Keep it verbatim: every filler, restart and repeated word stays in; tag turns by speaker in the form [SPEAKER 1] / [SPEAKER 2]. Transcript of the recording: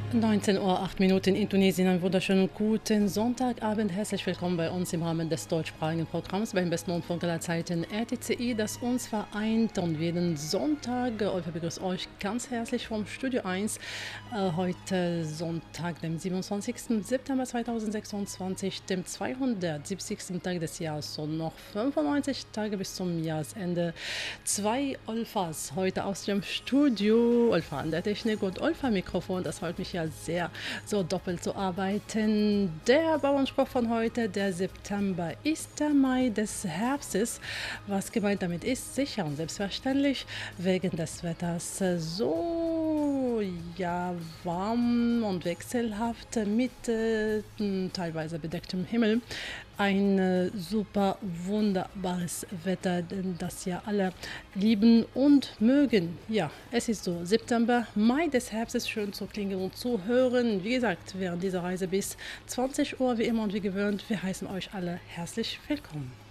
[SPEAKER 1] neunzehn Uhr, acht Minuten in Tunesien. Einen wunderschönen guten Sonntagabend. Herzlich willkommen bei uns im Rahmen des deutschsprachigen Programms beim besten Rundfunk aller Zeiten R T C I, das uns vereint. Und jeden Sonntag, äh, ich begrüße euch ganz herzlich vom Studio eins. Äh, heute Sonntag, dem siebenundzwanzigsten September zweitausendsechsundzwanzig, dem zweihundertsiebzigsten Tag des Jahres und noch fünfundneunzig Tage bis zum Jahresende. Zwei Olfas heute aus dem Studio. Olfa an der Technik und Olfa Mikrofon. Das freut mich ja sehr, so doppelt zu arbeiten. Der Bauernspruch von heute, der September, ist der Mai des Herbstes. Was gemeint damit ist, sicher und selbstverständlich wegen des Wetters so ja warm und wechselhaft mit äh, teilweise bedecktem Himmel. Ein äh, super wunderbares Wetter, das ja alle lieben und mögen. Ja, es ist so September, Mai des Herbstes, schön zu klingen und zu hören. Wie gesagt, während dieser Reise bis zwanzig Uhr, wie immer und wie gewöhnt, wir heißen euch alle herzlich willkommen.